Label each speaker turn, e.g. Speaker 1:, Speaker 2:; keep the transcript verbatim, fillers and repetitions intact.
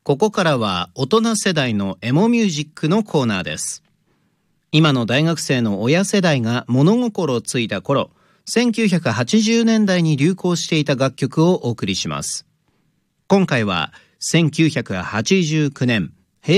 Speaker 1: ここからは大人世代のエモミュージックのコーナーです。今の大学生の親世代が物心ついた頃、せんきゅうひゃくはちじゅうねんだいに流行していた楽曲をお送りします。今回はせんきゅうひゃくはちじゅうきゅうねん、